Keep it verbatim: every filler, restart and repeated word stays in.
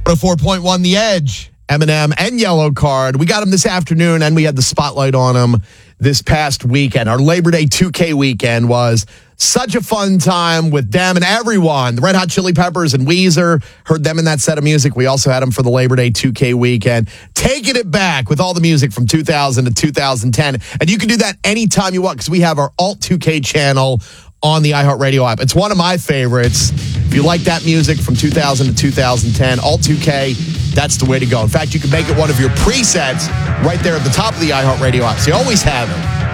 one oh four point one The Edge, Eminem and Yellow Card. We got them this afternoon, and we had the spotlight on them this past weekend. Our Labor Day two K weekend was such a fun time with them and everyone. The Red Hot Chili Peppers and Weezer, heard them in that set of music. We also had them for the Labor Day two K weekend. Taking it back with all the music from two thousand to two thousand ten. And you can do that anytime you want because we have our Alt two K channel on the iHeartRadio app. It's one of my favorites. If you like that music from two thousand to two thousand ten, Alt two K, that's the way to go. In fact, you can make it one of your presets right there at the top of the iHeartRadio app. So you always have it.